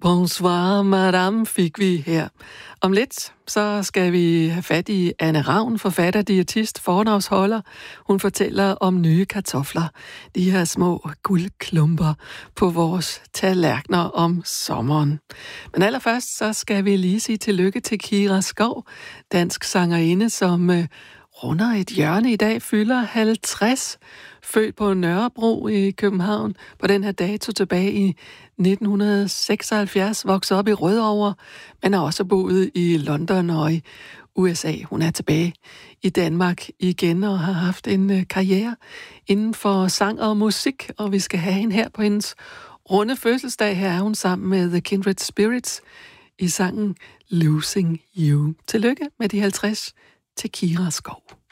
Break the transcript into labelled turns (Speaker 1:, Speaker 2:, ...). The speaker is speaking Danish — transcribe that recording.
Speaker 1: Bonsoir, madame, fik vi her. Om lidt, så skal vi have fat i Anne Ravn, forfatter, diætist, foredragsholder. Hun fortæller om nye kartofler, de her små guldklumper på vores tallerkener om sommeren. Men allerførst, så skal vi lige sige tillykke til Kira Skov, dansk sangerinde, som runder et hjørne i dag, fylder 50, født på Nørrebro i København på den her dato tilbage i 1976, vokset op i Rødovre, men har også boet i London og i USA. Hun er tilbage i Danmark igen og har haft en karriere inden for sang og musik, og vi skal have hende her på hendes runde fødselsdag. Her er hun sammen med The Kindred Spirits i sangen Losing You. Tillykke med de 50 til Kira Skov.